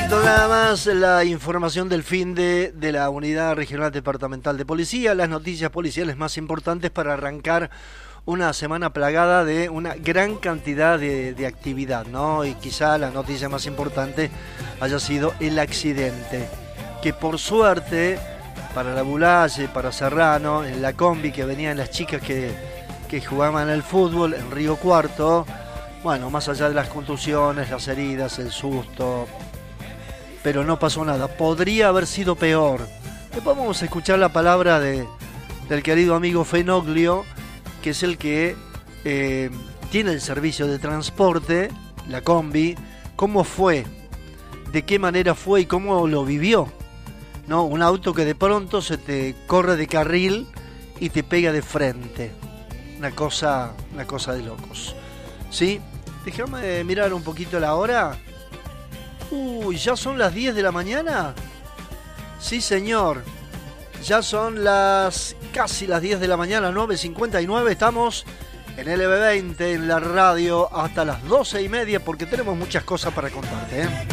momento nada más la información del fin de la Unidad Regional Departamental de Policía, las noticias policiales más importantes para arrancar una semana plagada de una gran cantidad de actividad, ¿no? Y quizá la noticia más importante haya sido el accidente, que por suerte para la Bulaye, para Serrano, en la combi que venían las chicas que jugaban al fútbol en Río Cuarto, bueno, más allá de las contusiones, las heridas, el susto, pero no pasó nada. Podría haber sido peor. Después vamos a escuchar la palabra del querido amigo Fenoglio, que es el que tiene el servicio de transporte, la combi. ¿Cómo fue? ¿De qué manera fue y cómo lo vivió? ¿No? Un auto que de pronto se te corre de carril y te pega de frente. Una cosa de locos. ¿Sí? Déjame mirar un poquito la hora. Uy, ¿ya son las 10 de la mañana? Sí, señor. Ya son casi las 10 de la mañana, 9:59. Estamos en LB20, en la radio, hasta las 12:30, porque tenemos muchas cosas para contarte, ¿eh?